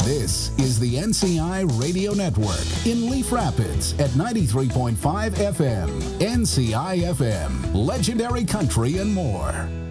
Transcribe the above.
This is the NCI Radio Network in Leaf Rapids at 93.5 FM. NCI FM, legendary country and more.